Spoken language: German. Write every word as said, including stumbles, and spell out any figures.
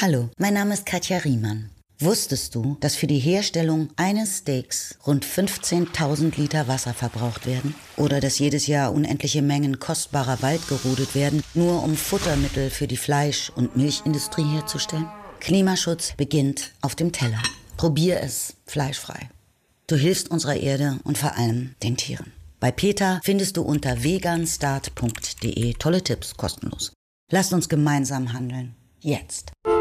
Hallo, mein Name ist Katja Riemann. Wusstest du, dass für die Herstellung eines Steaks rund fünfzehntausend Liter Wasser verbraucht werden? Oder dass jedes Jahr unendliche Mengen kostbarer Wald gerodet werden, nur um Futtermittel für die Fleisch- und Milchindustrie herzustellen? Klimaschutz beginnt auf dem Teller. Probier es fleischfrei. Du hilfst unserer Erde und vor allem den Tieren. Bei PETA findest du unter veganstart punkt de tolle Tipps kostenlos. Lasst uns gemeinsam handeln. Jetzt.